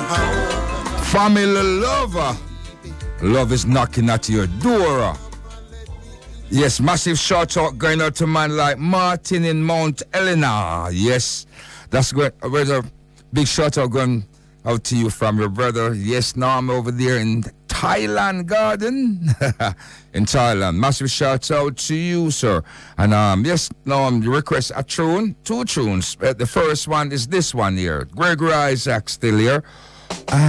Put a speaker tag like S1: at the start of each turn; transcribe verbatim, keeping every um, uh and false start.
S1: Family lover. Love is knocking at your door. Yes, massive shout out going out to man like Martin in Mount Helena. Yes, that's good. A big shout out going out to you from your brother. Yes, now I'm over there in Thailand Garden. In Thailand. Massive shout out to you, sir. And um, yes, now I'm request a tune, two tunes. Uh, the first one is this one here. Gregory Isaac still here.